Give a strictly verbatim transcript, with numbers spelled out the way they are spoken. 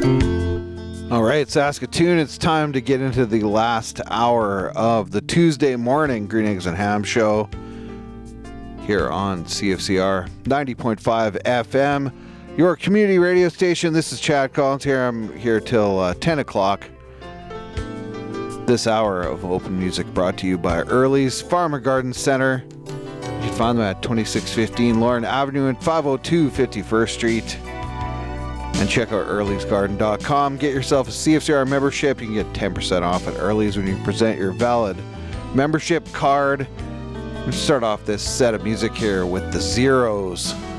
All right, Saskatoon, it's time to get into the last hour of the Tuesday morning Green Eggs and Ham show here on C F C R ninety point five F M, your community radio station. This is Chad Collins here. I'm here till uh, ten o'clock. This hour of open music brought to you by Early's Farm and Garden Center. You can find them at twenty-six fifteen Lauren Avenue and five oh two fifty-first Street. And check out earlys garden dot com. Get yourself a C F C R membership. You can get ten percent off at Early's when you present your valid membership card. Let's start off this set of music here with the Zeros.